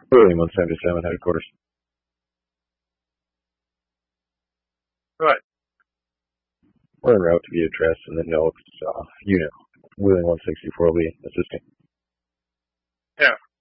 William 177 headquarters. Right. We're en route to Beatrice and then Noakes, William 164 will be assisting. Yeah.